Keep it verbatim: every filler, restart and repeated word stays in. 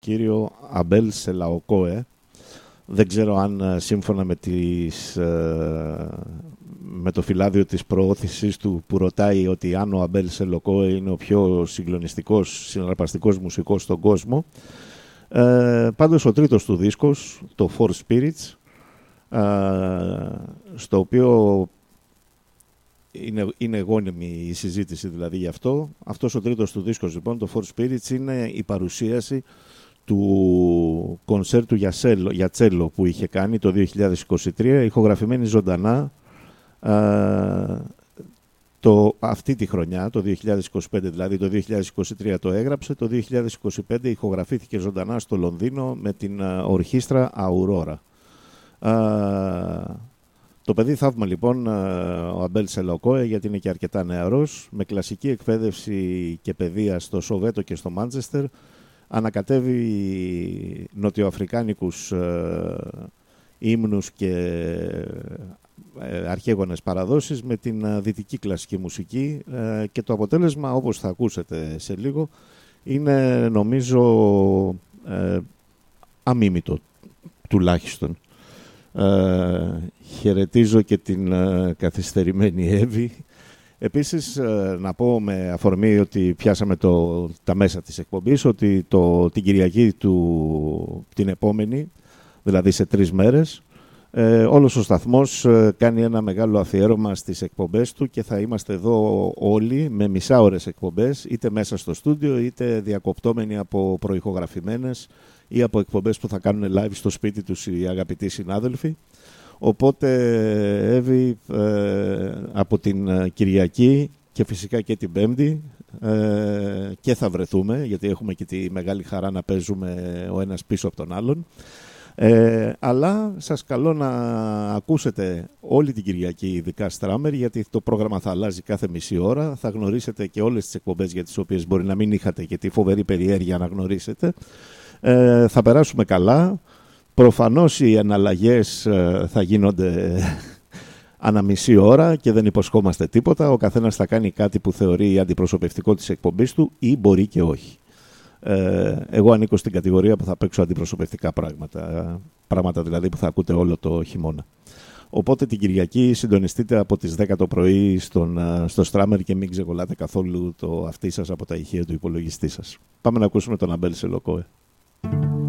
κύριο Αμπέλ Σελαοκόε. Δεν ξέρω αν σύμφωνα με, τις, με το φυλάδιο της προώθησης του που ρωτάει ότι αν ο Αμπέλ Σελαοκόε είναι ο πιο συγκλονιστικός, συναρπαστικός μουσικός στον κόσμο. Ε, πάντως ο τρίτος του δίσκος, το Four Spirits, ε, στο οποίο είναι, είναι γόνιμη η συζήτηση δηλαδή γι' αυτό. Αυτός ο τρίτος του δίσκος λοιπόν, το Four Spirits, είναι η παρουσίαση του κονσέρτου για, σέλο, για τσέλο που είχε κάνει το δύο χιλιάδες είκοσι τρία, ηχογραφημένη ζωντανά ε, το, αυτή τη χρονιά, το δύο χιλιάδες είκοσι πέντε, δηλαδή το δύο χιλιάδες είκοσι τρία το έγραψε, το δύο χιλιάδες είκοσι πέντε ηχογραφήθηκε ζωντανά στο Λονδίνο με την uh, ορχήστρα Aurora. Uh, το παιδί θαύμα λοιπόν uh, ο Αμπέλ Σελαοκόε, γιατί είναι και αρκετά νεαρός, με κλασική εκπαίδευση και παιδεία στο Σοβέτο και στο Μάντσεστερ, ανακατεύει νοτιοαφρικάνικους uh, ύμνους και αρχαίγονες παραδόσεις με την δυτική κλασική μουσική, και το αποτέλεσμα, όπως θα ακούσετε σε λίγο, είναι νομίζω ε, αμίμητο τουλάχιστον. Ε, χαιρετίζω και την ε, καθυστερημένη Εύη. Επίσης ε, να πω με αφορμή ότι πιάσαμε το, τα μέσα της εκπομπής, ότι το, την Κυριακή του, την επόμενη, δηλαδή σε τρεις μέρες, Ε, όλος ο σταθμός ε, κάνει ένα μεγάλο αφιέρωμα στις εκπομπές του και θα είμαστε εδώ όλοι με μισάωρες εκπομπές, είτε μέσα στο στούντιο είτε διακοπτόμενοι από προηχογραφημένες ή από εκπομπές που θα κάνουν live στο σπίτι τους οι αγαπητοί συνάδελφοι. Οπότε Εύη, ε, από την Κυριακή και φυσικά και την Πέμπτη ε, και θα βρεθούμε, γιατί έχουμε και τη μεγάλη χαρά να παίζουμε ο ένας πίσω από τον άλλον. Ε, αλλά σας καλώ να ακούσετε όλη την Κυριακή, ειδικά Στράμερ, γιατί το πρόγραμμα θα αλλάζει κάθε μισή ώρα. Θα γνωρίσετε και όλες τις εκπομπές για τις οποίες μπορεί να μην είχατε και τη φοβερή περιέργεια να γνωρίσετε. Ε, θα περάσουμε καλά. Προφανώς οι εναλλαγές ε, θα γίνονται ανά μισή ώρα και δεν υποσχόμαστε τίποτα. Ο καθένας θα κάνει κάτι που θεωρεί αντιπροσωπευτικό της εκπομπής του ή μπορεί και όχι. Ε, εγώ ανήκω στην κατηγορία που θα παίξω αντιπροσωπευτικά πράγματα, πράγματα δηλαδή που θα ακούτε όλο το χειμώνα. Οπότε την Κυριακή συντονιστείτε από τις δέκα το πρωί στον, στο Στράμερ και μην ξεκολλάτε καθόλου το αυτί σας από τα ηχεία του υπολογιστή σας. Πάμε να ακούσουμε τον Αμπέλ Σελαοκόε.